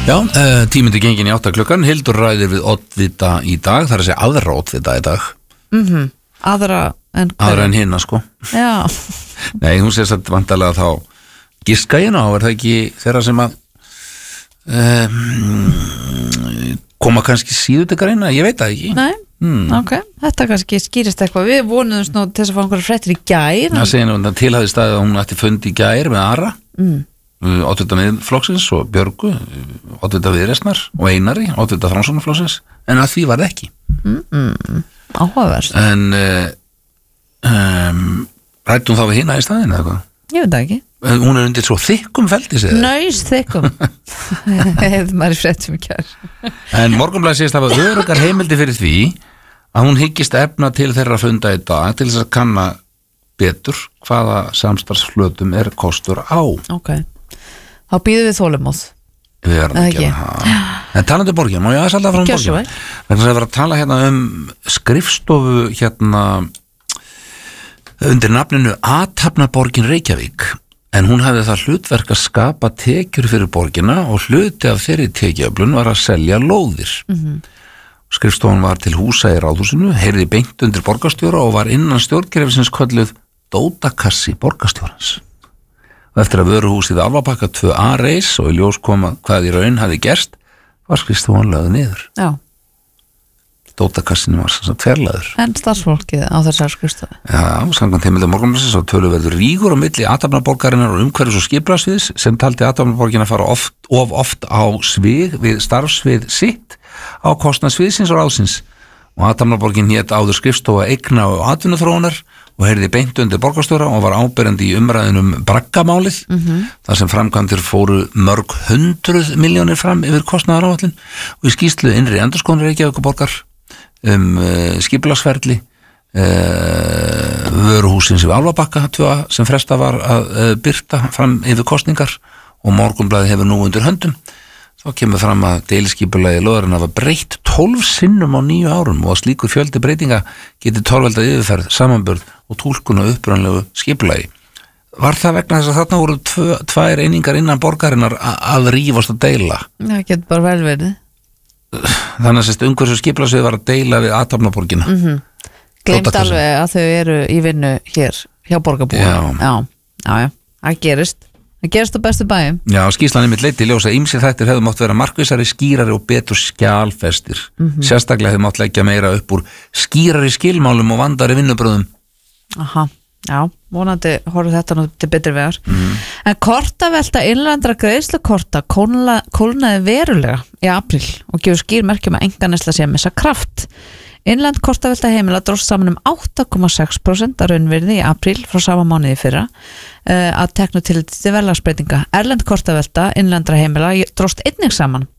Já, tímindi gengin í 8 klukkan. Hildur ræðir við oddvita í dag. Það er að segja aðra oddvita í dag. Aðra en hinna, sko. Já. Nei, hún segir satt vantarlega þá giska hérna á, það ekki þeirra sem að koma kannski síður til greina, ég veit það ekki. Nei, ok, þetta kannski skýrist eitthvað. Við vonuðumst nú til þess að fá einhverja fréttir í gær. Það segir nú tilhæði staðið að hún ætti fund í gær með Ara, oddvita Miðflokksins og Björgu, oddvita Viðreisnar og Einari, oddvita Framsóknarflokksins, en að því var það ekki. Áhugavert. En rættum þá við hina í staðinu eða hvað? Ég veit það ekki. Hún er undir svo þykkum feldi sér. Nöys þykkum. Hefði maður fréttum í gær. En Morgunblaðið segist að hafa örugar heimildi fyrir því að hún hyggist efna til þeirra funda í dag til þess að kanna betur hvaða samstarfsflötum er kostur á. Ok. Þá býðum við þolinmóð. Við verðum að gera það. En talandi um borgina, má ég aðeins alltaf frá borgina? Þannig að það var að tala hérna skrifstofu hérna undir nafninu Athafnaborgin Reykjavík, en hún hafði það hlutverk að skapa tekjur fyrir borgina og hluti af þeirri tekjuöflun var að selja lóðir. Skrifstofan var til húsa í Ráðhúsinu, heyrði beint undir borgarstjóra og var innan stjórnkerfisins kölluð dótakassi borgarstjórans. Og eftir að vöruhúsið Álfabakka 2A reis og í ljós koma hvað í raun hafi gerst, var skrifstofan lögð niður. Já. Dótakassinu var tverrlaður. En starfsfólkið á þessar skrifstofu. Já, samkvæmt heimilda Morgunblaðsins á töluverður rígur á milli athafnaborgarinnar og umhverfis- og skipulagsviðs sem taldi athafnaborgin að fara of oft á svig við starfsvið sitt á kostnað sviðsins og ráðsins. Og athafnaborgin hét áður skrifstofa eigna og atvinnuþróunar og heyrði beint undir borgarstjóra og var áberandi í umræðinum braggamálið, þar sem framkvæmdir fóru mörg 100 milljónir fram yfir kostnaðaráætlun og í skýrslu innri endurskoðunar Reykjavíkurborgar skipulagsferli vöruhúsins við Álfabakka 2 sem fresta var að birta fram yfir kosningar og Morgunblaðið hefur nú undir höndum. Þá kemur fram að deiliskipulagi lóðarinnar var breytt 12 sinnum á 9 árum og að slíkur fjöldi breytinga geti torveldað yfirferð, samanburð og túlkun á upprunalegu skipulagi. Var það vegna þess að þarna voru tvær einingar innan borgarinnar að rífast og deila? Það getur bara vel verið. Þannig að umhverfis- og skipulagssvið var að deila við athafnaborgina. Gleymt alveg að þau eru í vinnu hér hjá borgarbúum. Já, það gerist á bestu bæjum. Já, skýrslan einmitt leiddi í ljós að ýmsir þættir hefðu mátt vera markvissari, skýrari og betur skjalfestir. Sérstaklega hefðu mátt leggja meira upp úr skýrari skilmálum og vandari vinnubröðum. Aha. Já, vonandi horfum þetta nú til betri vegar. En kortavelta innlendra greiðslukorta kólnaði verulega í apríl og gefur skýr merkjum að enganeysla sé að missa kraft. Innlend kortavelta heimila dróst saman 8,6% að raunvirði í apríl frá sama mánuði í fyrra að teknu til verðlagsbreytinga. Erlend kortavelta innlendra heimila dróst einnig saman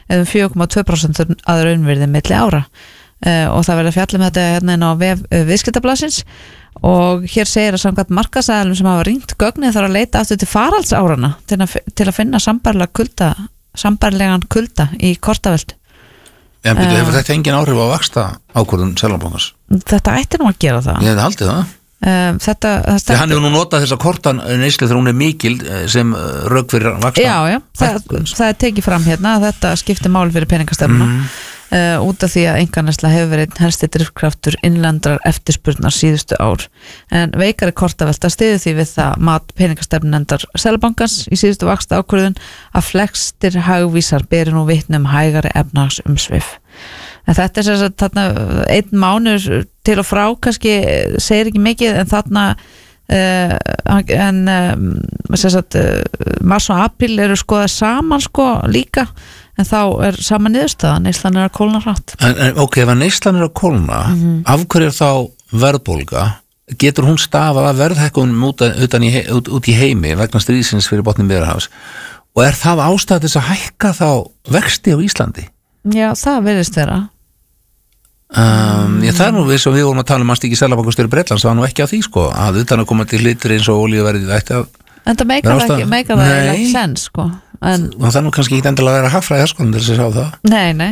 4,2% að raunvirði milli ára og það verður að fjalla með þetta hérna inn á viðskiptablaðsins. Og hér segir að samkvæmt markaðsaðalum sem hafa ringt gögnið þarf að leita aftur til faraldsárana til að finna sambærilegan kulda í kortaveltu. En hefur þetta engin áhrif á vaxta ákvörðun Seðlabankans? Þetta ætti nú að gera það. Ég hefði haldið það. Þegar hann hefur nú notað þessa kortan neyslu þegar hún er mikil sem rök fyrir vaxta. Já, það er tekið fram hérna að þetta skiptir máli fyrir peningastefnuna. Út af því að enganeysla hefur verið helsti drifkraftur innlendrar eftirspurnar síðustu ár, en veikari kortavelta styður því við það mat peningastefnunefndar Seðlabankans í síðustu vaxta ákvörðun að flestir hagvísar beri nú vitni hægari efnahagsumsvif. En þetta er sem sagt þarna 1 mánuður til og frá kannski segir ekki mikið, en þarna mars og apríl eru skoðað saman líka, en þá er sama niðurstaða, neyslan er að kólna hratt. Ok, ef að neyslan er að kólna, af hverju er þá verðbólga? Getur hún stafað að verðhækkunum út í heimi vegna stríðsins fyrir botni Miðjarðarhafs? Og er það ástæða til þess að hækka þá vexti á Íslandi? Já, það virðist vera. Það er nú við sem við vorum að tala Stíki Seðlabankastjóri Bretlands, það var nú ekki á því að utan að koma til hlutir eins og olíuverðið ætti að en það meikar það ekki sens og það er nú kannski ekki endilega að vera hagfræði til þess að sjá það. Nei,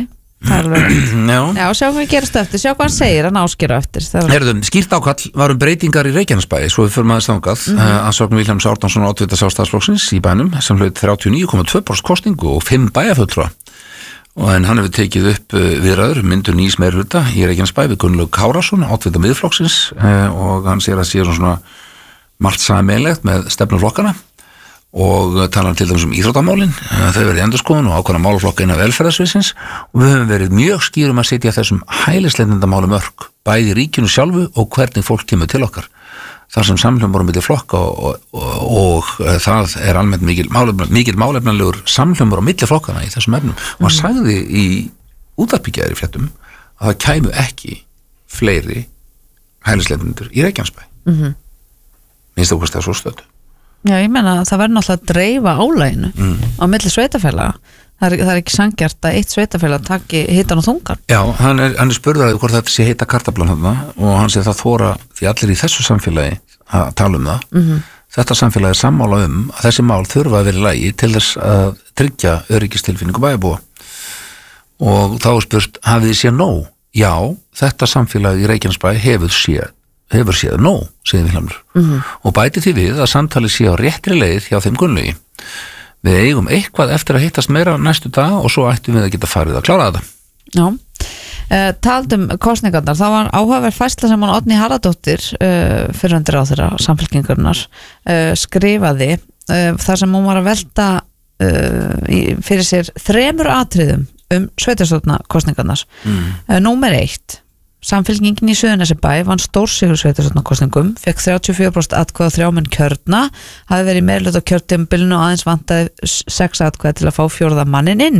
það er alveg Já, sjá hvað gerast eftir, sjá hvað hann segir hann áskýra eftir Herðum, skýrt ákall var breytingar í Reykjanesbæ svo við fyrir maður stangað Ansókn Vilhjálms Árnason oddvita Sjálfstæðisflokksins í bænum sem hlaut 39,2% kosningu og 5 bæjarfulltrúa en hann hefur tekið upp viðræður myndur nýs meirihluta í Reykjanesbæ við Gunnlaug Kárason, oddvita Miðflokksins og hann sér að sé svona margt sameiginlegt með stefnuflokkana og talar til dæmis íþróttamálin þau verið endurskoðun og ákvæmna málaflokka innan velferðarsviðsins og við höfum verið mjög skýrum að setja þessum hælisleitendamálum mörk bæði ríkinu sjálfu og hvernig fólk kemur til okkar þar sem samhljómar milli flokka og það er almennt mikil málefnalegur samhljómar á milli flokkana í þessum efnum og hann sagði í útvarpíkjaðir í fréttum að það kæmu ekki fleiri hælisleitendur í Reykjanesbæ minnst þú hvort það er svo stöðu Já, ég meina að það verður náttúrulega að dreifa álæginu á milli sveitafélaga það er ekki sanngjarnt að eitt sveitafélag taki hitan og þungan Já, hann er spurðaðið hvort þetta sé heita kartaflan þarna og hann sé það þóra því allir í þessu samfélagi að tala það þetta samfélagi er sammála að þessi mál þurfa að vera í lagi til þess að tryggja öryggistilfinningu bæjarbúa og þá er spurt hafið þið séð nóg? Já, þetta samfélagi í Reykjanesbæ hefur séð nóg, segir Vilhjálmur og bæti því við að samtali sé á réttri leið hjá þeim Gunnlaugi við eigum eitthvað eftir að hittast meira næstu dag og svo ættum við að geta farið að klára þetta Já, taldum kosningarnar, það var áhugaverð færsla sem hún Oddný Harðardóttir fyrrverandi ráðherra samfylkingarinnar skrifaði þar sem hún var að velta fyrir sér 3 atriðum sveitarstjórnarkosningarnar Númer 1 Samfylkingin í Suðurnesjabæ vann stórsigur sveitarstjórnarkosningum, fekk 34% atkvæða 3 menn kjörna, hafi verið meirhluta á kjörtímabilinu og aðeins vantaði 6 atkvæða til að fá 4. mannin inn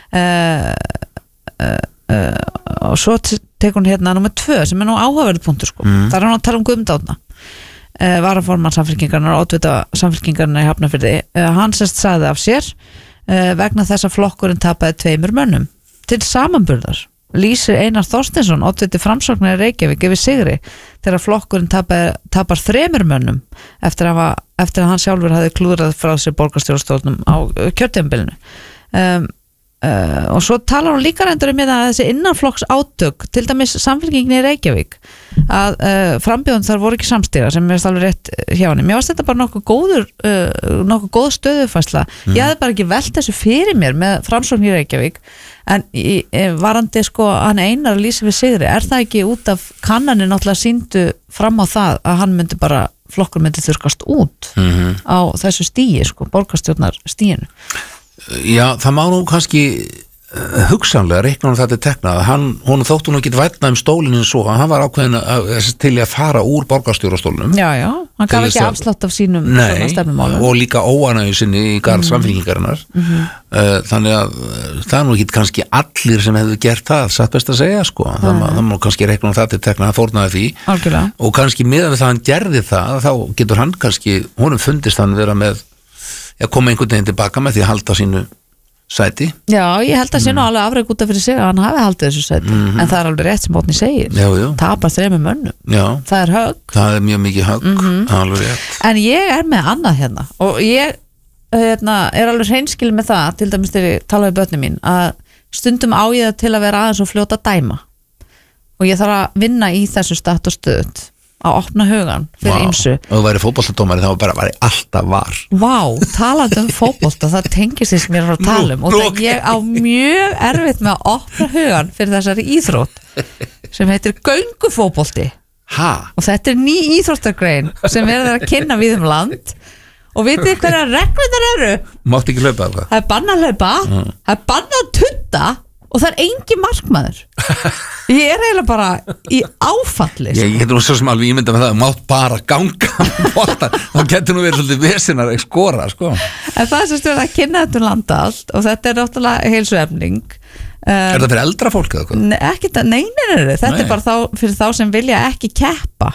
og svo tekur hún hérna nummer 2 sem er nú áhugaverður punktur það er hann að tala Guðmund Árna varaformann samfylkingarnar og oddvita samfylkingarnar í Hafnarfirði hann sérst sagði af sér vegna þess að flokkurinn tapaði 2 mönnum til samanburðar lýsir Einar Þorsteinsson oddviti Framsóknar í Reykjavík yfir sigri þegar flokkurinn tapar 3 mönnum eftir að hann sjálfur hafði klúðrað frá sér borgarstjórastólnum á kjörtímabilinu og svo talar hún líka reyndur að þessi innanflokks átök til dæmis samfylkingin í Reykjavík að frambjóðan þar voru ekki samstíga sem er alveg rétt hjá henni mér varst þetta bara nokkuð góð stöðufærsla ég hafði bara ekki velt þessu fyrir mér með Framsókn í Reykjavík en varandi hann Einar að lýsa við sigri það ekki út af kannanin náttúrulega sýndu fram á það að hann myndi bara flokkur myndi þurrkast út á þessu stíi borgarstjórnar stíinu Já, það má nú kannski hugsanlega reikna þetta teknað hún þóttu nú ekki vætna stólinu svo hann var ákveðin til að fara úr borgarstjórastólunum Já, hann gaf ekki afslátt af sínum stefnumálum og líka óánægju sinni í garð samfylkingarinnar þannig að það er nú ekki kannski allir sem hefðu gert það satt best að segja það má kannski reikna þetta til teknað að fórnaði því Algjörlega. Og kannski meðan við það hann gerði það þá getur hann kannski, honum fundist hann vera með að koma einhvern veginn tilbaka með því að halda sínu sæti Já, ég held að sé nú alveg afrek út af fyrir sig að hann hafi haldið þessu sæti en það er alveg rétt sem Oddný segir tapar 3 mönnum, það er högg það er mjög mikið högg alveg rétt En ég er með annað hérna og ég er alveg hreinskil með það til dæmis þegar ég tala við börnum mín að stundum á ég til að vera aðeins og fljóta að dæma og ég þarf að vinna í þessu statt og stöð að opna hugan fyrir ýmsu og þú væri fótboltadómari þá bara alltaf var talandi fótbolta það tengist því sem ég er að tala og það ég á mjög erfitt með að opna hugan fyrir þessari íþrótt sem heitir göngufótbolti og þetta er ný íþróttargrein sem verður að kynna við land og vitið hverja reglurnar eru mátt ekki hlaupa það er bannað að hlaupa það er bannað að tutta og það er engin markmaður ég er eiginlega bara í áfalli ég getur nú svo sem alveg ímynda með það mátt bara ganga þá getur nú verið svolítið vesinar að skora en það sem stjórn að kynna þetta landa allt og þetta er náttúrulega heilsuefning Er það fyrir eldra fólk eða hvað? Nei, þetta er bara fyrir þá sem vilja ekki keppa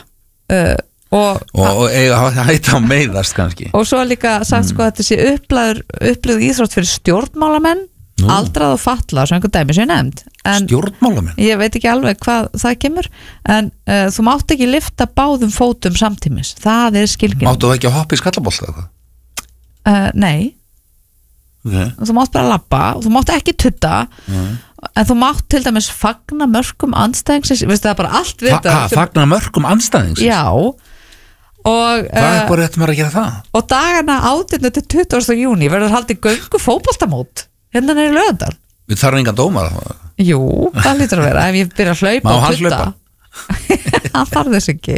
og eiga að hætta á meiðast kannski og svo líka sagt að þetta sé upplöð íþrótt fyrir stjórnmálamenn aldrað og fatla svo einhver dæmi sem ég nefnd stjórnmálamenn ég veit ekki alveg hvað það kemur en þú mátt ekki lyfta báðum fótum samtímis það er skilgjörn máttu þú ekki að hoppa í skallabolta eða hvað? Nei þú mátt bara labba og þú mátt ekki tutta en þú mátt til dæmis fagna mörkum andstæðingsins, veistu það bara allt við þetta fagna mörkum andstæðingsins? Já og hvað er bara rétt maður að gera það? Og dagana 18. til 20. júní verður haldið göngu fótboltamót hérna í Laugardal. Við þarfum engan dómar Jú, það lítur að vera ef ég byrja að hlaupa og tutta hann þarf þess ekki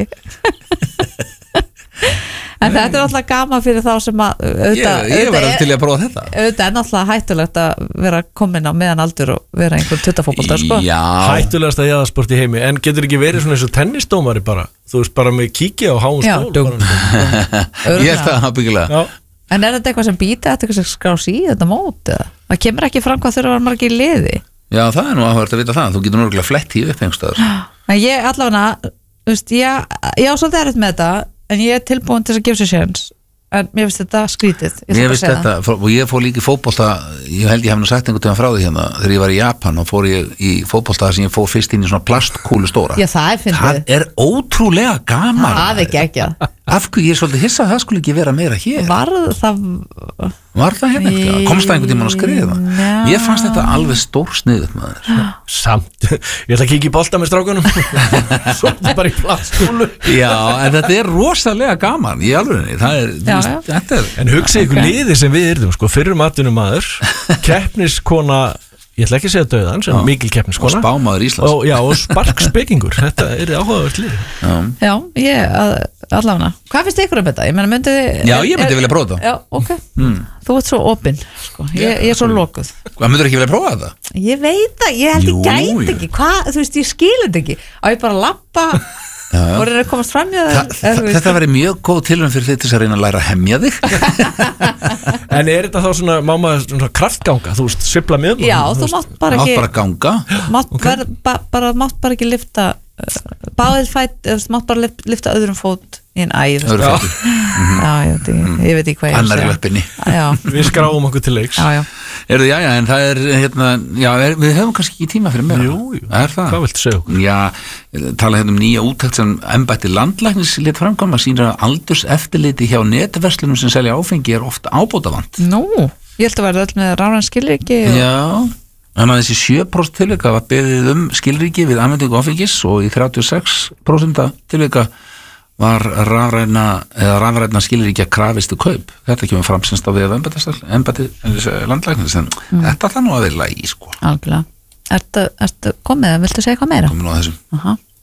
en þetta alltaf gaman fyrir þá sem að ég var til að prófa þetta auðvitað alltaf hættulegt að vera komin á meðan aldur og vera einhver tuttafótboltar sko. Hættulegast að jaðarsport í heimi en getur ekki verið svona eins og tennisdómari bara þú veist bara með kíkja á háum stól ég held það byggilega en er þetta eitthvað sem býta þetta eitthvað sem skrás í þetta mót eða? Það kemur ekki fram hvað þurfa margir í liði já það er nú áhverjum að vita það þú getur náttúrulega flett í upp einhverstaðar ég allavega ég á svolítið erfitt með þetta en ég er tilbúin til að gefa sér séns en mér finnst þetta skrítið mér finnst þetta, og ég fór líka í fótbolta ég held ég hef nú sagt einhvern tíma frá því hérna þegar ég var í Japan og fór ég í fótbolta sem ég fór fyrst inn í svona plastkúlu stóra já það er ótrúlega gaman það er geggjað af hverju ég er svolítið hissa að það skulle ekki vera meira hér var það hérna eitthvað komst það einhvern tímann að skrifa ég fannst þetta alveg stórsniðut maður samt, ég ætla að kíkja í bolta með strákunum svo bara í plastkúlu já, en þetta er rosalega gaman í alvörinni þetta er en hugsið ykkur liði sem við erum sko, fyrrum atvinnumaður keppniskona ég ætla ekki að segja dauðan sem mikil keppniskona og spámaður Íslands og sparkspekingur þetta er áhugavert lið já, ég allavega hvað finnst ykkur þetta? Ég myndi vilja prófa þetta já, ok, þú ert svo opinn sko. ég er svo lokuð hvað myndur ekki vilja prófa þetta? Ég veit það, ég held ég gæti ekki hvað, þú veist, ég skil þetta ekki á ég bara lappa og er að komast fram í þetta verið mjög góð tilvæm fyrir þig til að reyna að læra að hemja þig en er þetta þá svona máma svona kraftganga, þú veist, svifla með já, þú mátt bara ekki ganga mátt bara ekki lyfta báðið fætt, mátt bara lyfta öðrum fót í en æð ég veit ekki hvað ég annar í löppinni við skráum okkur til leiks en það er hérna, við höfum kannski ekki tíma fyrir meira hvað viltu segja? Tala hérna nýja úttekt sem embætti landlæknis lét framkvæma sýnir að aldurseftirliti hjá netverslunum sem selja áfengi er oft ábótavant ég held að vera öll með rafræn skilríki en að þessi 7% tilvika var beðið skilríki við afhendingu áfengis og í 36% tilvika var rafræna skilríkja krafistu kaup. Þetta kemur fram semst á við embætti landlæknis en þetta ætla nú að vera í sko. Algjörlega. Ertu komið, viltu segja hvað meira? Komið nú að þessum